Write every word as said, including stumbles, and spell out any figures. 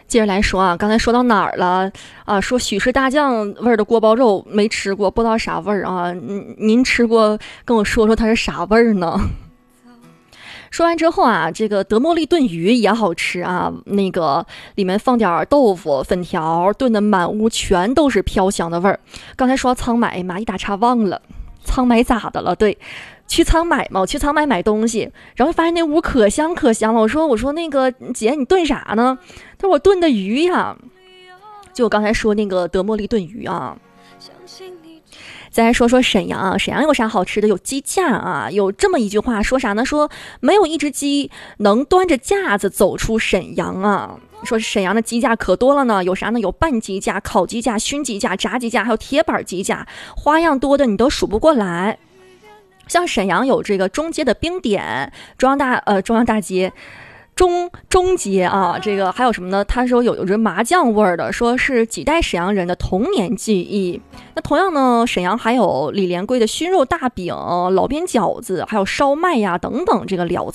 接着来说啊，刚才说到哪儿了啊？说许氏大酱味儿的锅包肉没吃过，不知道啥味儿啊？您您吃过，跟我说说它是啥味儿呢？说完之后啊，这个德莫利炖鱼也好吃啊，那个里面放点豆腐粉条，炖的满屋全都是飘香的味儿。刚才说仓买嘛，一打岔忘了，仓买咋的了？对，去仓买嘛，我去仓买买东西，然后发现那屋可香可香了。我说我说那个姐，你炖啥呢？他说我炖的鱼呀。就我刚才说那个德莫利炖鱼啊。再来说说沈阳啊，沈阳有啥好吃的？有鸡架啊，有这么一句话说啥呢？说没有一只鸡能端着架子走出沈阳啊。说沈阳的鸡架可多了呢，有啥呢？有拌鸡架、烤鸡架、熏鸡架、炸鸡架，还有铁板鸡架，花样多的你都数不过来。像沈阳有这个中街的冰点，中央大呃中央大街。中中街啊，这个还有什么呢？他说有有着麻酱味儿的，说是几代沈阳人的童年记忆。那同样呢，沈阳还有李连贵的熏肉大饼、老边饺子，还有烧麦呀等等这个辽